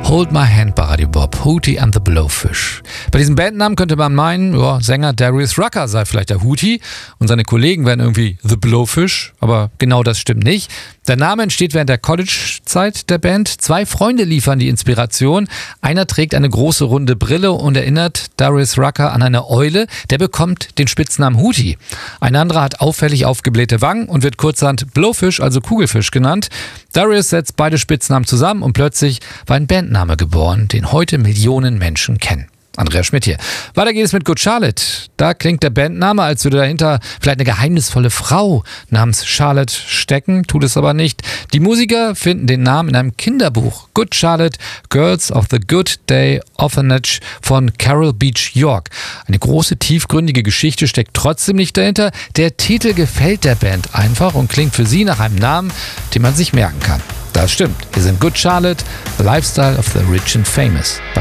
Hold My Hand bei Radio Bob, Hootie and the Blowfish. Bei diesem Bandnamen könnte man meinen, Sänger Darius Rucker sei vielleicht der Hootie und seine Kollegen wären irgendwie The Blowfish, aber genau das stimmt nicht. Der Name entsteht während der College-Zeit der Band. 2 Freunde liefern die Inspiration. Einer trägt eine große runde Brille und erinnert Darius Rucker an eine Eule. Der bekommt den Spitznamen Hootie. Ein anderer hat auffällig aufgeblähte Wangen und wird kurzerhand Blowfish, also Kugelfisch genannt. Darius setzt beide Spitznamen zusammen und plötzlich war ein Bandname geboren, den heute Millionen Menschen kennen. Andreas Schmidt hier. Weiter geht es mit Good Charlotte. Da klingt der Bandname, als würde dahinter vielleicht eine geheimnisvolle Frau namens Charlotte stecken, tut es aber nicht. Die Musiker finden den Namen in einem Kinderbuch. Good Charlotte, Girls of the Good Day Orphanage von Carol Beach York. Eine große, tiefgründige Geschichte steckt trotzdem nicht dahinter. Der Titel gefällt der Band einfach und klingt für sie nach einem Namen, den man sich merken kann. Das stimmt. Wir sind Good Charlotte, the Lifestyle of the Rich and Famous.